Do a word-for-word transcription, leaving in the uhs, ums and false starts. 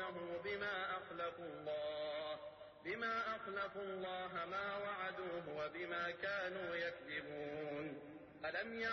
يلقونه بما أخلفوا الله بما أخلفوا الله ما وعدوه وبما كانوا يكذبون. ألم